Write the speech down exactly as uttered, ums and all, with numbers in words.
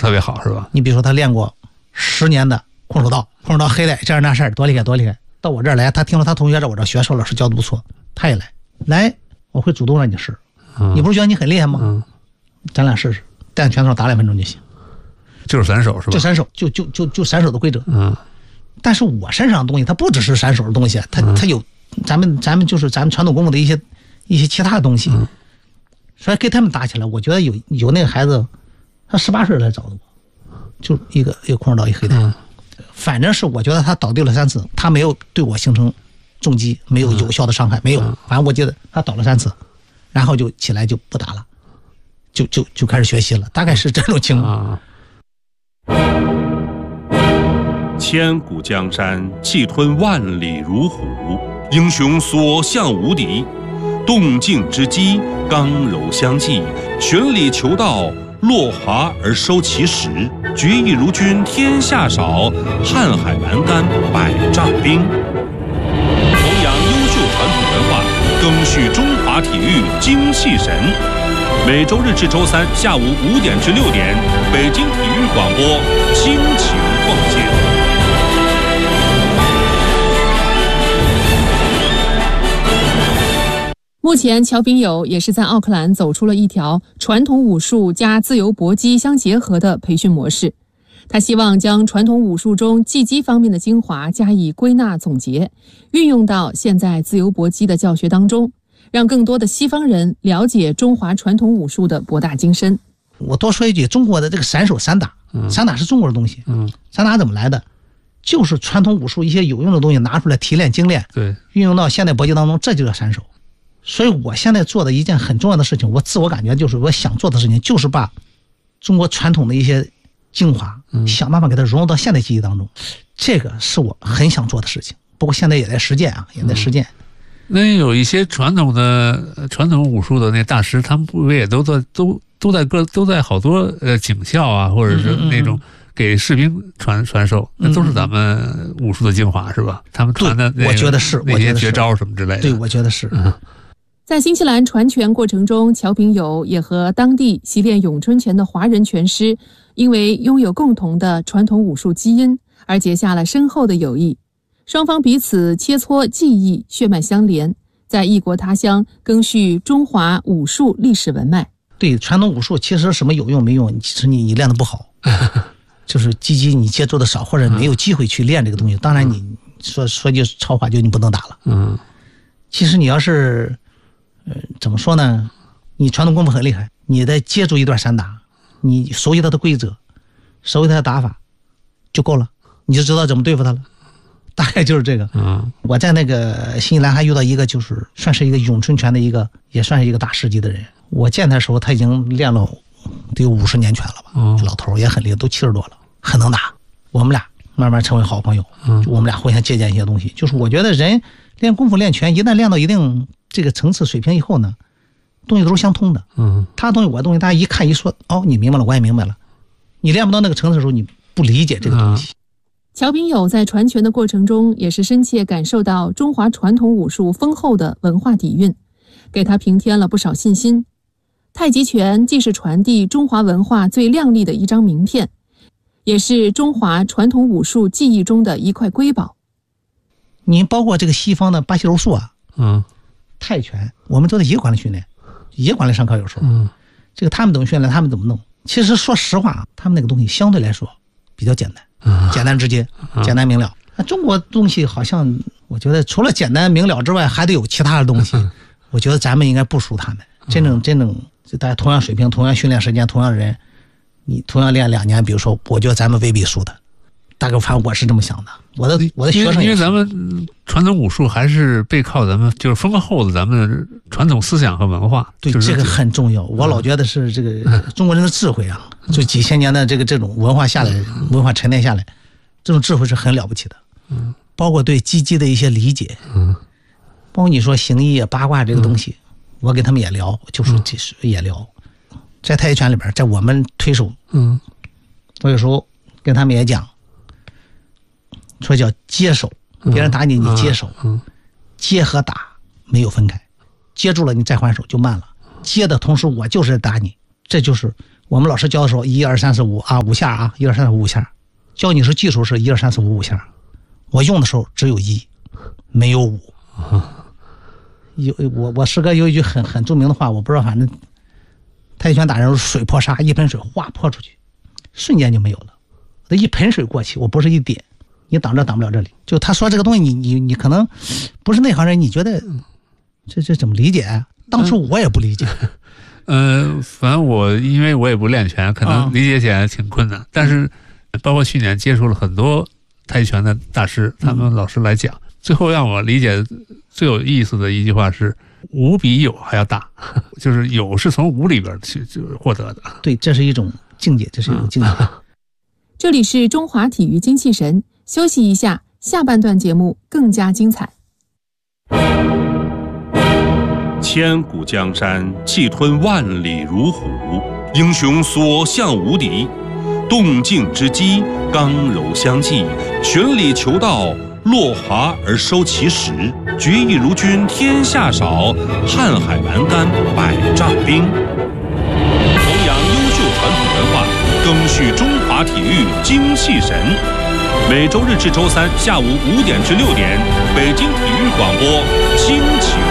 特别好是吧？ 你比如说他练过十年的空手道，空手道黑带这样那事儿多厉害多厉害，到我这儿来，他听了他同学在我这儿学，说老师教的不错，他也来来，我会主动让你试，嗯、你不是觉得你很厉害吗？嗯、咱俩试试，带拳头打两分钟就行， 就是散手是吧？ 就散手，就就就就散手的规则。嗯，但是我身上的东西，它不只是散手的东西，它它有咱们咱们就是咱们传统功夫的一些一些其他的东西，嗯、所以跟他们打起来，我觉得有有那个孩子，他十八岁来找的我，就一个一个空手道一黑带。嗯，反正是我觉得他倒地了三次，他没有对我形成重击，没有有效的伤害，没有。反正我记得他倒了三次，然后就起来就不打了，就就就开始学习了，大概是这种情况。 千古江山气吞万里如虎，英雄所向无敌。动静之机，刚柔相济，循理求道，落华而收其实。决意如君天下少，瀚海阑干百丈冰。弘扬优秀传统文化，赓续中华体育精气神。每周日至周三下午五点至六点，北京体育广播倾情奉献。 目前乔炳友也是在奥克兰走出了一条传统武术加自由搏击相结合的培训模式。他希望将传统武术中技击方面的精华加以归纳总结，运用到现在自由搏击的教学当中，让更多的西方人了解中华传统武术的博大精深。 我多说一句，中国的这个散手散打，嗯、散打是中国的东西。嗯，散打怎么来的？就是传统武术一些有用的东西拿出来提炼精炼， 对， 运用到现代搏击当中，这就叫散手。所以我现在做的一件很重要的事情，我自我感觉就是我想做的事情，就是把中国传统的一些精华，嗯、想办法给它融入到现代技艺当中，这个是我很想做的事情。不过现在也在实践啊，也在实践。嗯、 那有一些传统的传统武术的那大师，他们不也都在都都在各都在好多呃警校啊，或者是那种给士兵传传授，那都是咱们武术的精华，是吧？他们传的、那个， 我觉得是那些绝招什么之类的。 对，我觉得是。嗯， 在新西兰传拳过程中，乔炳友也和当地习练咏春拳的华人拳师，因为拥有共同的传统武术基因而结下了深厚的友谊。双方彼此切磋技艺，血脉相连，在异国他乡赓续中华武术历史文脉。 对，传统武术其实什么有用没用，其实你你练得不好，就是积极你接触的少，或者没有机会去练这个东西。当然你说说句超话，就你不能打了。嗯，其实你要是呃，怎么说呢？你传统功夫很厉害，你再接触一段散打，你熟悉它的规则，熟悉它的打法，就够了，你就知道怎么对付它了。大概就是这个。嗯，我在那个新西兰还遇到一个，就是算是一个咏春拳的一个，也算是一个大师级的人。我见他的时候，他已经练了得有五十年拳了吧？嗯，老头也很厉害，都七十多了，很能打。我们俩慢慢成为好朋友。嗯，我们俩互相借鉴一些东西。就是我觉得人练功夫练拳，一旦练到一定这个层次水平以后呢，东西都是相通的。嗯，他的东西我的东西，大家一看一说，哦，你明白了，我也明白了。你练不到那个层次的时候，你不理解这个东西。嗯， 乔炳友在传拳的过程中，也是深切感受到中华传统武术丰厚的文化底蕴，给他平添了不少信心。太极拳既是传递中华文化最亮丽的一张名片，也是中华传统武术技艺中的一块瑰宝。 你包括这个西方的巴西柔术啊，嗯，泰拳，我们都在一个馆里训练，一个馆里上课有时候，嗯，这个他们怎么训练，他们怎么弄。其实说实话，他们那个东西相对来说比较简单，嗯、简单直接，嗯、简单明了。那中国东西好像，我觉得除了简单明了之外，还得有其他的东西。嗯、我觉得咱们应该不输他们，真正真正。就大家同样水平，同样训练时间，同样的人，你同样练两年，比如说，我觉得咱们未必输的。大概反正我是这么想的。我的我的学生也是， 因为咱们传统武术还是背靠咱们就是丰厚的咱们传统思想和文化。 对， 就是、 这个很重要。我老觉得是这个中国人的智慧啊，嗯、就几千年的这个这种文化下来，嗯、文化沉淀下来，这种智慧是很了不起的。嗯，包括对击击的一些理解，嗯，包括你说形意啊、八卦这个东西。嗯，我跟他们也聊，就是也聊，在太极拳里边，在我们推手，嗯，我有时候跟他们也讲，说叫接手，别人打你，你接手，嗯，接和打没有分开，接住了你再还手就慢了，接的同时我就是打你，这就是我们老师教的时候，一二三四五啊，五下啊，一二三四五五下。教你是技术是一二三四五五下，我用的时候只有一，没有五。有我我师哥有一句很很著名的话，我不知道，反正太极拳打人水泼沙，一盆水哗泼出去，瞬间就没有了。这一盆水过去，我不是一点，你挡这挡不了这里。就他说这个东西，你你你可能不是内行人，你觉得这这怎么理解啊？当初我也不理解。 嗯、呃，反正我因为我也不练拳，可能理解起来挺困难。嗯、但是包括去年接触了很多太极拳的大师，他们老师来讲，嗯、最后让我理解最有意思的一句话是“无比有还要大”，就是有是从无里边去就获得的。 对，这是一种境界，这是一种境界。嗯、 这里是中华体育精气神，休息一下，下半段节目更加精彩。 千古江山，气吞万里如虎，英雄所向无敌。动静之机，刚柔相济，循理求道，落华而收其实。决意如君天下少，瀚海阑干百丈冰。弘扬优秀传统文化，赓续中华体育精气神。每周日至周三下午五点至六点，北京体育广播倾情。